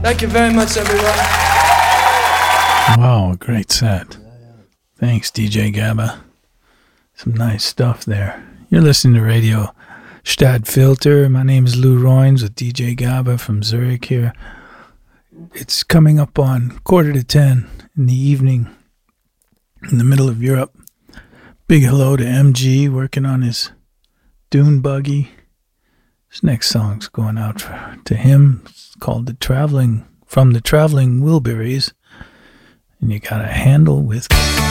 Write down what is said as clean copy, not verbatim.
Thank you very much, everyone. Wow, great set. Thanks, DJ Gabba. Some nice stuff there. You're listening to Radio Stadtfilter. My name is Lou Roynes with DJ Gabba from Zurich here. It's coming up on 9:45 in the evening in the middle of Europe. Big hello to MG working on his dune buggy. This next song's going out to him. It's called From the Traveling Wilburys. And you got a handle with...